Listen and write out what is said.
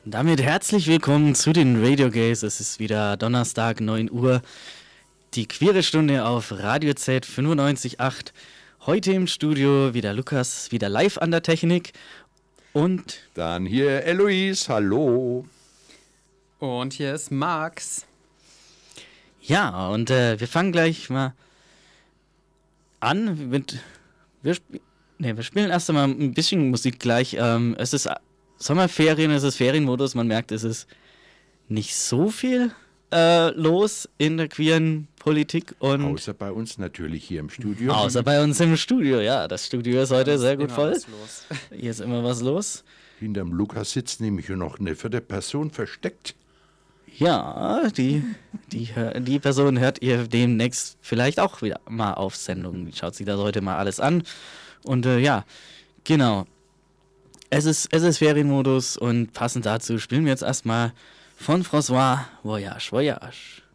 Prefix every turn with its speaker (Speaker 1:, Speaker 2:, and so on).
Speaker 1: Damit herzlich willkommen zu den Radio Gays. Es ist wieder Donnerstag, 9 Uhr. Die queere Stunde auf Radio Z 95.8. Heute im Studio wieder Lukas, wieder live an der Technik. Und
Speaker 2: dann hier Eloise, hallo.
Speaker 3: Und hier ist Max.
Speaker 1: Ja, und wir fangen gleich mal an mit... Wir spielen erst einmal ein bisschen Musik gleich. Es ist Sommerferien, es ist Ferienmodus. Man merkt, es ist nicht so viel los in der queeren Politik. Und
Speaker 2: außer bei uns natürlich hier im Studio.
Speaker 1: Außer bei uns im Studio, ja. Das Studio ist heute sehr gut voll.
Speaker 3: Los.
Speaker 1: Hier ist immer was los.
Speaker 2: Hinterm Lukas sitzt nämlich noch eine vierte Person versteckt.
Speaker 1: Ja, die Person hört ihr demnächst vielleicht auch wieder mal auf Sendung. Die schaut sich das heute mal alles an. Und ja, genau. Es ist Ferienmodus und passend dazu spielen wir jetzt erstmal von François Voyage, Voyage.